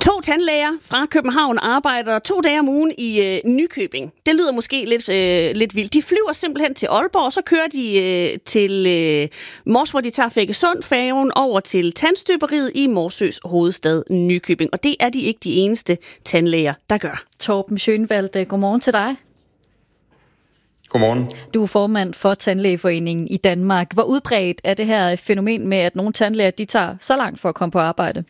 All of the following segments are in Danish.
2 tandlæger fra København arbejder 2 dage om ugen i Nykøbing. Det lyder måske lidt vildt. De flyver simpelthen til Aalborg, og så kører de til Mors, hvor de tager Fækkesund-færgen over til tandstøberiet i Morsøs hovedstad Nykøbing. Og det er de ikke de eneste tandlæger, der gør. Torben Schönwald, godmorgen til dig. Godmorgen. Du er formand for Tandlægeforeningen i Danmark. Hvor udbredt er det her fænomen med, at nogle tandlæger de tager så langt for at komme på arbejde?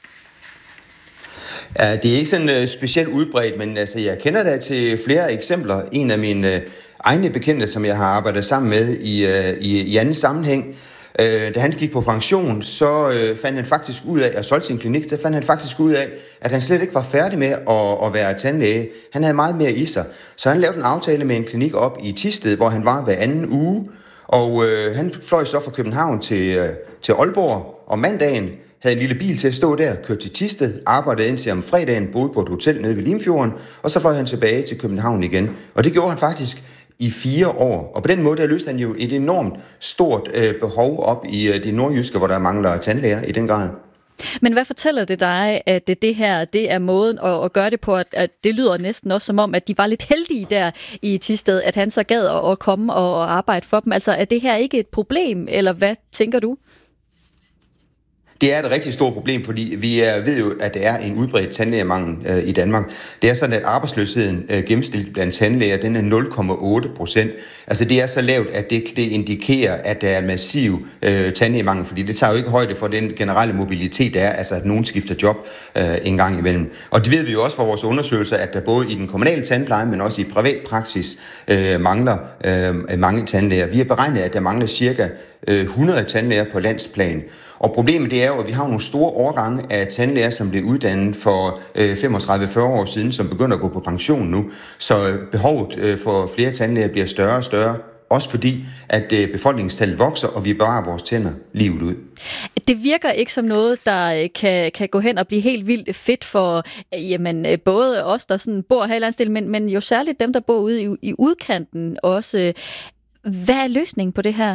Ja, det er ikke sådan specielt udbredt, men altså, jeg kender da til flere eksempler. En af mine egne bekendte, som jeg har arbejdet sammen med i anden sammenhæng, da han gik på pension, så fandt han faktisk ud af, at solgte sin klinik, så fandt han faktisk ud af, at han slet ikke var færdig med at være tandlæge. Han havde meget mere i sig. Så han lavede en aftale med en klinik op i Thisted, hvor han var hver anden uge. Og han fløj så fra København til Aalborg om mandagen, havde en lille bil til at stå der, kørte til Thisted, arbejdede indtil om fredagen, boede på et hotel nede ved Limfjorden, og så fløj han tilbage til København igen. Og det gjorde han faktisk i 4 år. Og på den måde, der løste han jo et enormt stort behov op i det nordjyske, hvor der mangler tandlæger i den grad. Men hvad fortæller det dig, at det her det er måden at gøre det på, at det lyder næsten også som om, at de var lidt heldige der i Thisted, at han så gad at komme og arbejde for dem? Altså, er det her ikke et problem, eller hvad tænker du? Det er et rigtig stort problem, fordi vi ved jo, at det er en udbredt tandlægemangel i Danmark. Det er sådan, at arbejdsløsheden gennemsnitligt blandt tandlæger, den er 0,8%. Altså det er så lavt, at det indikerer, at der er en massiv tandlægemangel, fordi det tager jo ikke højde for den generelle mobilitet, der er, altså at nogen skifter job en gang imellem. Og det ved vi jo også fra vores undersøgelser, at der både i den kommunale tandpleje, men også i privat praksis mangler mange tandlæger. Vi har beregnet, at der mangler cirka 100 tandlæger på landsplan. Og problemet det er jo, at vi har nogle store årgange af tandlæger, som blev uddannet for 35-40 år siden, som begynder at gå på pension nu. Så behovet for flere tandlæger bliver større og større, også fordi at befolkningstallet vokser, og vi bevarer vores tænder livet ud. Det virker ikke som noget, der kan gå hen og blive helt vildt fedt for både os, der sådan bor her i landsdelen, men jo særligt dem, der bor ude i udkanten også. Hvad er løsningen på det her?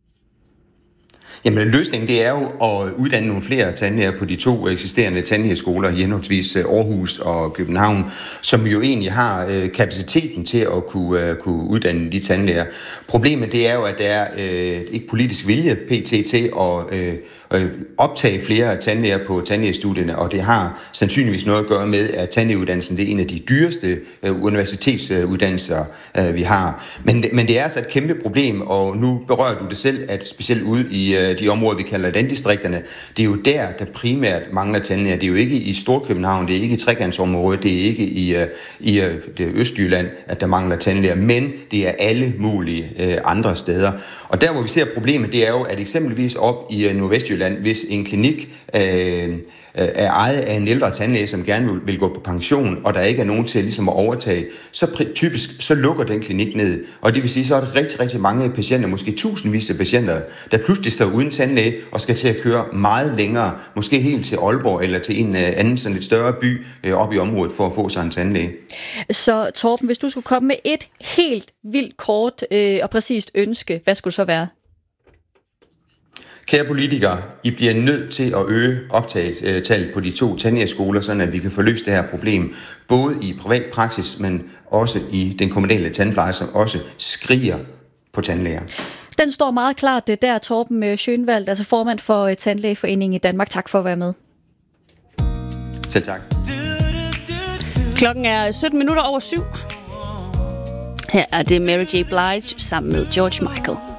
Jamen løsningen det er jo at uddanne nogle flere tandlæger på de 2 eksisterende tandlægeskoler, henholdsvis Aarhus og København, som jo egentlig har kapaciteten til at kunne uddanne de tandlæger. Problemet det er jo, at der er ikke politisk vilje pt. Til at optage flere tandlæger på tandlægestudierne, og det har sandsynligvis noget at gøre med, at tandlægeuddannelsen det er en af de dyreste universitetsuddannelser, vi har. Men det er altså et kæmpe problem, og nu berører du det selv, at specielt ude i de områder, vi kalder landdistrikterne, det er jo der primært mangler tandlæger. Det er jo ikke i Storkøbenhavn, det er ikke i trekantsområdet, det er ikke i det Østjylland, at der mangler tandlæger, men det er alle mulige andre steder. Og der, hvor vi ser problemet, det er jo, at eksempelvis op i Nordvestjylland, hvis en klinik er ejet af en ældre tandlæge, som gerne vil gå på pension, og der ikke er nogen til ligesom at overtage, så typisk så lukker den klinik ned. Og det vil sige, så er der rigtig, rigtig mange patienter, måske tusindvis af patienter, der pludselig står uden tandlæge og skal til at køre meget længere, måske helt til Aalborg eller til en anden sådan lidt større by op i området for at få sig en tandlæge. Så Torben, hvis du skulle komme med et helt vildt kort og præcist ønske, hvad skulle så være? Kære politikere, I bliver nødt til at øge optagetallet på de 2 tandlægeskoler, så at vi kan få løst det her problem, både i privat praksis, men også i den kommunale tandpleje, som også skriger på tandlæger. Den står meget klart der, Torben Schönwald, altså formand for Tandlægeforeningen i Danmark. Tak for at være med. Selv tak. Klokken er 17 minutter over 7. Her er det Mary J. Blige sammen med George Michael.